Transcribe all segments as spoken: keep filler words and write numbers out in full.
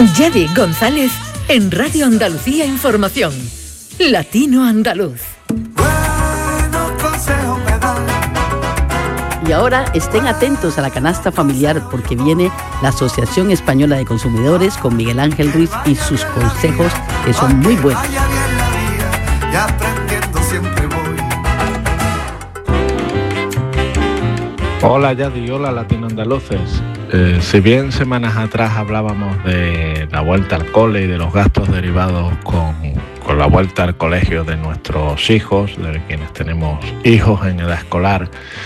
Yadi González en Radio Andalucía Información. Latino Andaluz. Y ahora estén atentos a la canasta familiar porque viene la Asociación Española de Consumidores con Miguel Ángel Ruiz y sus consejos que son muy buenos. Hola Yadi, hola Latino Andaluces. Eh, si bien semanas atrás hablábamos de la vuelta al cole y de los gastos derivados con, con la vuelta al colegio de nuestros hijos, de quienes tenemos hijos en edad escolar,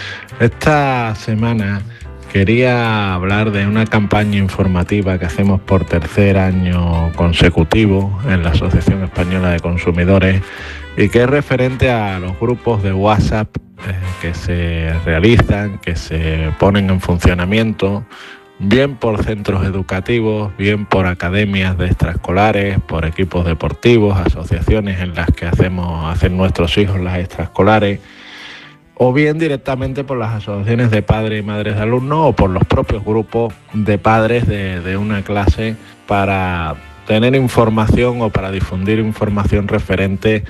esta semana quería hablar de una campaña informativa que hacemos por tercer año consecutivo en la Asociación Española de Consumidores y que es referente a los grupos de WhatsApp eh, que se realizan, que se ponen en funcionamiento, bien por centros educativos, bien por academias de extraescolares, por equipos deportivos, asociaciones en las que hacemos, hacen nuestros hijos las extraescolares, o bien directamente por las asociaciones de padres y madres de alumnos o por los propios grupos de padres de, de una clase para tener información o para difundir información referente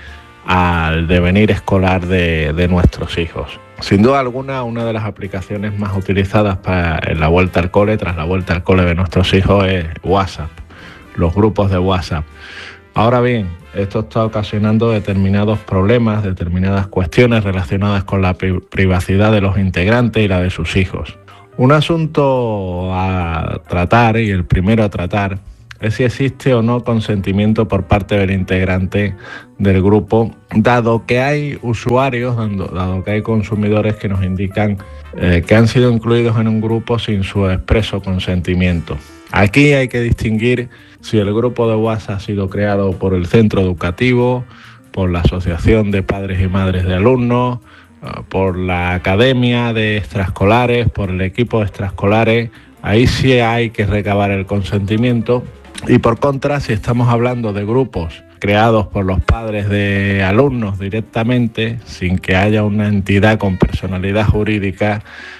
al devenir escolar de, de nuestros hijos. Sin duda alguna, una de las aplicaciones más utilizadas para en la vuelta al cole, tras la vuelta al cole de nuestros hijos, es WhatsApp, los grupos de WhatsApp. Ahora bien, esto está ocasionando determinados problemas, determinadas cuestiones relacionadas con la pri- privacidad de los integrantes y la de sus hijos. Un asunto a tratar, y el primero a tratar, es si existe o no consentimiento por parte del integrante del grupo, dado que hay usuarios, dado que hay consumidores que nos indican eh, que han sido incluidos en un grupo sin su expreso consentimiento. Aquí hay que distinguir si el grupo de WhatsApp ha sido creado por el centro educativo, por la asociación de padres y madres de alumnos, por la academia de extraescolares, por el equipo de extraescolares. Ahí sí hay que recabar el consentimiento. Y por contra, si estamos hablando de grupos creados por los padres de alumnos directamente, sin que haya una entidad con personalidad jurídica,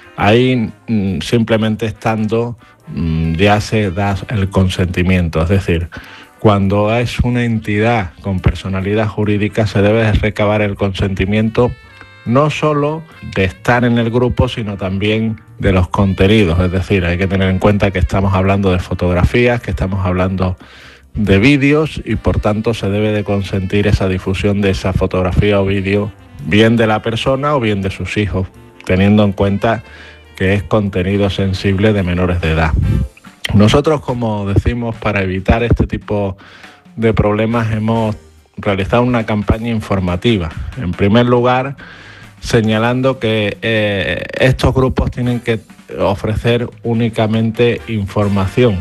ahí mmm, simplemente estando mmm, ya se da el consentimiento. Es decir, cuando es una entidad con personalidad jurídica se debe recabar el consentimiento no solo de estar en el grupo, sino también de los contenidos. Es decir, hay que tener en cuenta que estamos hablando de fotografías, que estamos hablando de vídeos y por tanto se debe de consentir esa difusión de esa fotografía o vídeo, bien de la persona o bien de sus hijos, teniendo en cuenta que es contenido sensible de menores de edad. Nosotros, como decimos, para evitar este tipo de problemas hemos realizado una campaña informativa. En primer lugar, señalando que eh, estos grupos tienen que ofrecer únicamente información,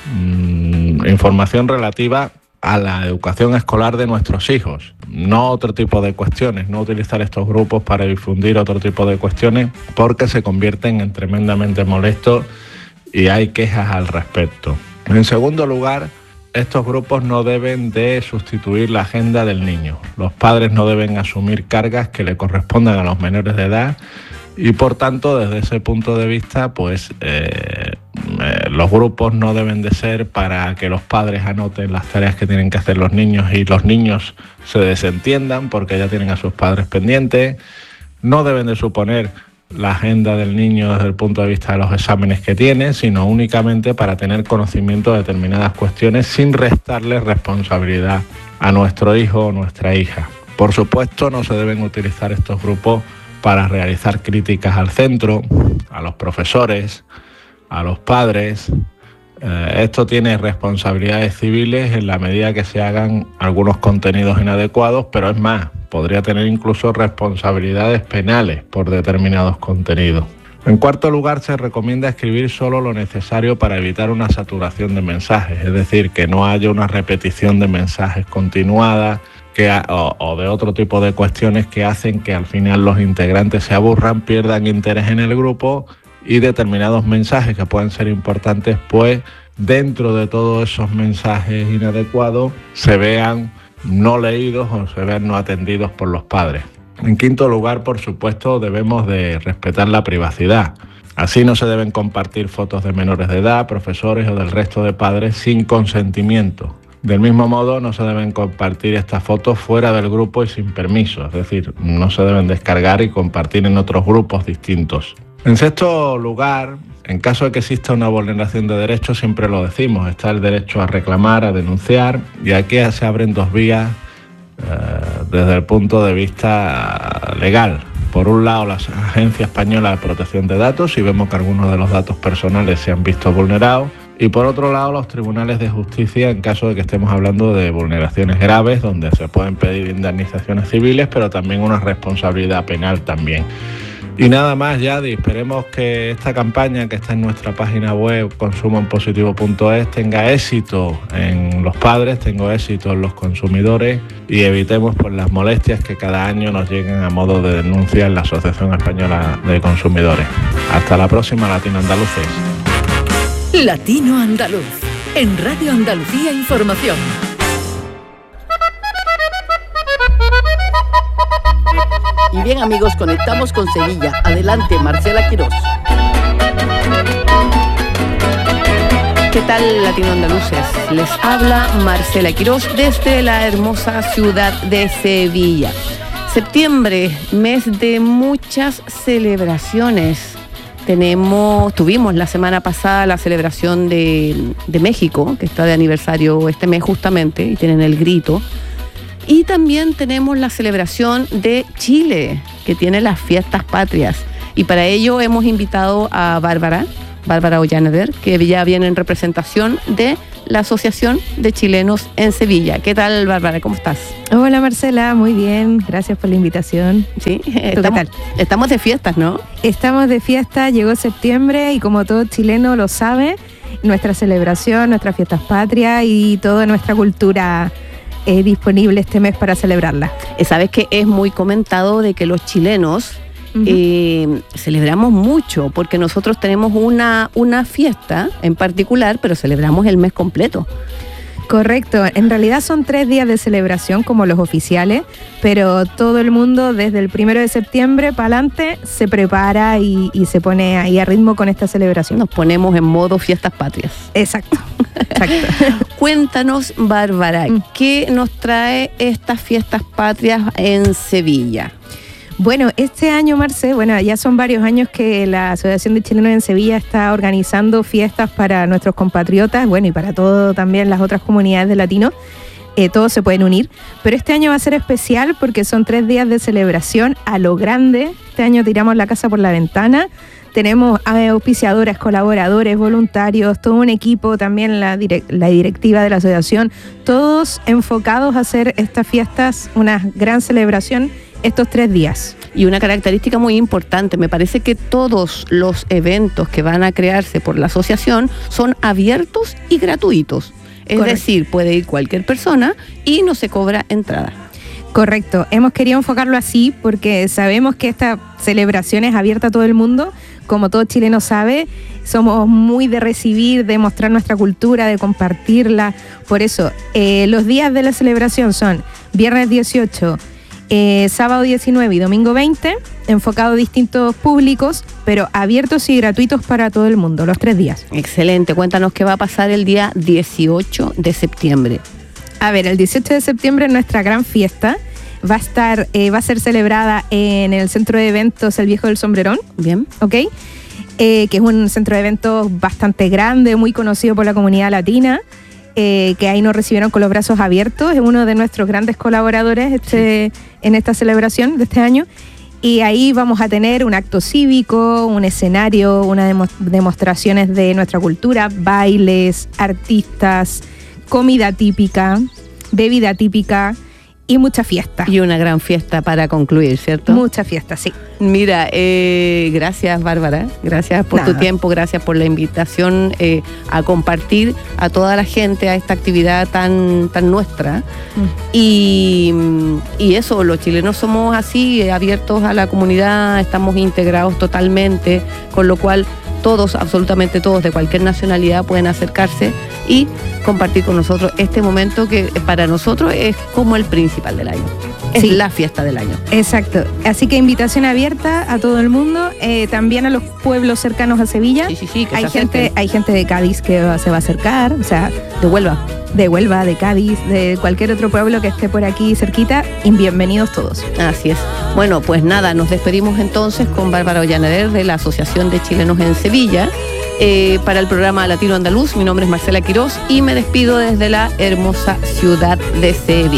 mmm, información relativa a la educación escolar de nuestros hijos, no otro tipo de cuestiones, no utilizar estos grupos para difundir otro tipo de cuestiones porque se convierten en tremendamente molestos y hay quejas al respecto. En segundo lugar, estos grupos no deben de sustituir la agenda del niño. Los padres no deben asumir cargas que le correspondan a los menores de edad y por tanto desde ese punto de vista pues eh, eh, los grupos no deben de ser para que los padres anoten las tareas que tienen que hacer los niños y los niños se desentiendan porque ya tienen a sus padres pendientes. No deben de suponer la agenda del niño desde el punto de vista de los exámenes que tiene, sino únicamente para tener conocimiento de determinadas cuestiones sin restarle responsabilidad a nuestro hijo o nuestra hija. Por supuesto, no se deben utilizar estos grupos para realizar críticas al centro, a los profesores, a los padres. Eh, esto tiene responsabilidades civiles en la medida que se hagan algunos contenidos inadecuados, pero es más, podría tener incluso responsabilidades penales por determinados contenidos. En cuarto lugar, se recomienda escribir solo lo necesario para evitar una saturación de mensajes, es decir, que no haya una repetición de mensajes continuada que ha, o, o de otro tipo de cuestiones que hacen que al final los integrantes se aburran, pierdan interés en el grupo y determinados mensajes que pueden ser importantes, pues dentro de todos esos mensajes inadecuados se vean no leídos o se vean no atendidos por los padres. En quinto lugar, por supuesto, debemos de respetar la privacidad. Así no se deben compartir fotos de menores de edad, profesores o del resto de padres sin consentimiento. Del mismo modo, no se deben compartir estas fotos fuera del grupo y sin permiso, es decir, no se deben descargar y compartir en otros grupos distintos. En sexto lugar, en caso de que exista una vulneración de derechos, siempre lo decimos, está el derecho a reclamar, a denunciar, y aquí se abren dos vías eh, desde el punto de vista legal. Por un lado, la Agencia Española de Protección de Datos, si vemos que algunos de los datos personales se han visto vulnerados, y por otro lado, los tribunales de justicia en caso de que estemos hablando de vulneraciones graves, donde se pueden pedir indemnizaciones civiles, pero también una responsabilidad penal también. Y nada más, Yadi, esperemos que esta campaña que está en nuestra página web consumo en positivo punto es tenga éxito en los padres, tenga éxito en los consumidores y evitemos pues, las molestias que cada año nos lleguen a modo de denuncia en la Asociación Española de Consumidores. Hasta la próxima, Latino Andaluces. Latino Andaluz, en Radio Andalucía Información. Y bien, amigos, conectamos con Sevilla. Adelante, Marcela Quirós. ¿Qué tal, Latino Andaluces? Les habla Marcela Quirós desde la hermosa ciudad de Sevilla. Septiembre, mes de muchas celebraciones. Tenemos, tuvimos la semana pasada la celebración de, de México, que está de aniversario este mes justamente, y tienen el grito. Y también tenemos la celebración de Chile, que tiene las fiestas patrias. Y para ello hemos invitado a Bárbara, Bárbara Ollanader, que ya viene en representación de la Asociación de Chilenos en Sevilla. ¿Qué tal, Bárbara? ¿Cómo estás? Hola, Marcela, muy bien. Gracias por la invitación. Sí, ¿Tú estamos, qué tal? Estamos de fiestas, ¿no? Estamos de fiesta, llegó septiembre y como todo chileno lo sabe, nuestra celebración, nuestras fiestas patrias y toda nuestra cultura es disponible este mes para celebrarla. Sabes que es muy comentado de que los chilenos uh-huh. eh, celebramos mucho, porque nosotros tenemos una, una fiesta en particular, pero celebramos el mes completo. Correcto, en realidad son tres días de celebración como los oficiales, pero todo el mundo desde el primero de septiembre para adelante se prepara y, y se pone ahí a ritmo con esta celebración. Nos ponemos en modo fiestas patrias. Exacto, exacto. Cuéntanos, Bárbara, mm. ¿qué nos trae estas fiestas patrias en Sevilla? Bueno, este año, Marce, bueno, ya son varios años que la Asociación de Chilenos en Sevilla está organizando fiestas para nuestros compatriotas, bueno, y para todo también las otras comunidades de latinos. Eh, todos se pueden unir, pero este año va a ser especial porque son tres días de celebración a lo grande. Este año tiramos la casa por la ventana. Tenemos auspiciadores, colaboradores, voluntarios, todo un equipo, también la, direc- la directiva de la asociación, todos enfocados a hacer estas fiestas una gran celebración estos tres días. Y una característica muy importante, me parece que todos los eventos que van a crearse por la asociación son abiertos y gratuitos. Es Correcto. Decir, puede ir cualquier persona y no se cobra entrada. Correcto, hemos querido enfocarlo así porque sabemos que esta celebración es abierta a todo el mundo. Como todo chileno sabe, somos muy de recibir, de mostrar nuestra cultura, de compartirla. Por eso, eh, los días de la celebración son viernes dieciocho, eh, sábado diecinueve y domingo veinte, enfocado a distintos públicos, pero abiertos y gratuitos para todo el mundo, los tres días. Excelente, cuéntanos qué va a pasar el día dieciocho de septiembre. A ver, el dieciocho de septiembre nuestra gran fiesta va a estar, eh, va a ser celebrada en el Centro de Eventos El Viejo del Sombrerón. Bien. ¿Ok? Eh, que es un centro de eventos bastante grande, muy conocido por la comunidad latina, eh, que ahí nos recibieron con los brazos abiertos. Es uno de nuestros grandes colaboradores este, sí. en esta celebración de este año. Y ahí vamos a tener un acto cívico, un escenario, unas demo- demostraciones de nuestra cultura, bailes, artistas, comida típica, bebida típica y mucha fiesta. Y una gran fiesta para concluir, ¿cierto? Mucha fiesta, sí. Mira, eh, gracias, Bárbara, gracias por Nada. tu tiempo, gracias por la invitación eh, a compartir a toda la gente a esta actividad tan, tan nuestra. Mm. Y, y eso, los chilenos somos así, abiertos a la comunidad, estamos integrados totalmente, con lo cual todos, absolutamente todos, de cualquier nacionalidad pueden acercarse y compartir con nosotros este momento que para nosotros es como el principal del año. Es Sí. la fiesta del año. Exacto. Así que invitación abierta a todo el mundo, eh, también a los pueblos cercanos a Sevilla. Sí, sí, sí, que hay se gente, acerquen. hay gente de Cádiz que va- se va a acercar, o sea, De Huelva. de Huelva, de Cádiz, de cualquier otro pueblo que esté por aquí cerquita, y bienvenidos todos. Así es. Bueno, pues nada, nos despedimos entonces con Bárbara Ollanader de la Asociación de Chilenos en Sevilla. Eh, para el programa Latino Andaluz, mi nombre es Marcela Quirós y me despido desde la hermosa ciudad de Sevilla.